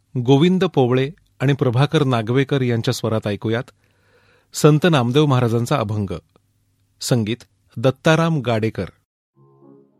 गोविंद पोवळे आणि प्रभाकर नागवेकर यांच्या स्वरात ऐकूयात संत नामदेव महाराजांचा अभंग. संगीत दत्ताराम गाडेकर.